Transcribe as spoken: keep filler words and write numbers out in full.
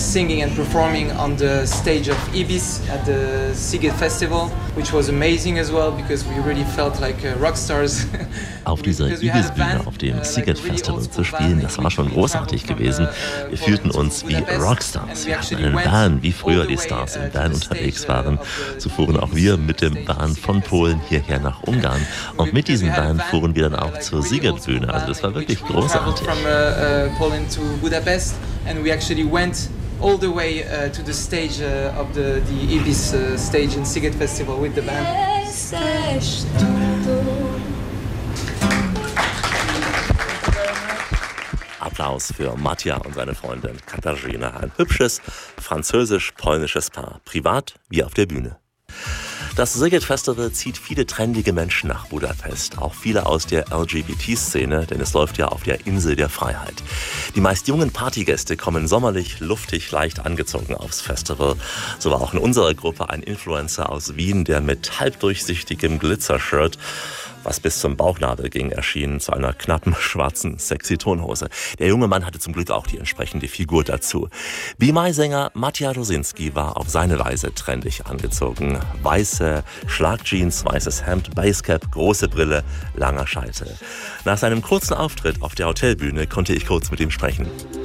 singing and performing on the stage of Ibis at the Sziget Festival, which was amazing as well because we really felt like uh, rock stars. Auf dieser Ibis-Bühne, auf dem Sziget Festival zu spielen, das war schon großartig gewesen. Wir fühlten uns wie Rockstars. Wir hatten einen Van, wie früher die Stars im Van unterwegs waren. So fuhren auch wir mit dem Van von Polen hierher nach Ungarn. Und mit diesem Van fuhren wir dann auch zur Sziget-Bühne. Also das war wirklich großartig. All the way uh, to the stage uh, of the, the Ibis uh, stage in Sziget Festival with the band. Applaus für Mattia und seine Freundin Katarzyna. Ein hübsches französisch-polnisches Paar, privat wie auf der Bühne. Das Sziget Festival zieht viele trendige Menschen nach Budapest, auch viele aus der L G B T-Szene, denn es läuft ja auf der Insel der Freiheit. Die meist jungen Partygäste kommen sommerlich, luftig, leicht angezogen aufs Festival. So war auch in unserer Gruppe ein Influencer aus Wien, der mit halbdurchsichtigem Glitzershirt, was bis zum Bauchnabel ging, erschien, zu einer knappen, schwarzen, sexy Tonhose. Der junge Mann hatte zum Glück auch die entsprechende Figur dazu. B M I-Sänger Mattia Rosinski war auf seine Weise trendig angezogen. Weiße Schlagjeans, weißes Hemd, Basecap, große Brille, langer Scheitel. Nach seinem kurzen Auftritt auf der Hotelbühne konnte ich kurz mit ihm sprechen.